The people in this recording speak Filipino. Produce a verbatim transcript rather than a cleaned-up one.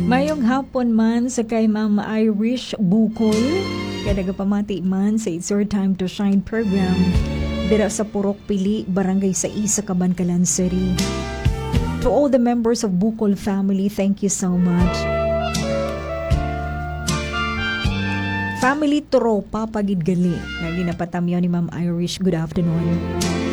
Mayong hapon man sa kay Ma'am Irish Bukol. Kaya nagapamati man sa It's Your Time to Shine program. Dira sa Purok Pili, Barangay sa Isa, Cabancalan City. To all the members of Bukol family, thank you so much. Family Tropa Pagidgali. Naginapatamyo ni Ma'am Irish. Good afternoon.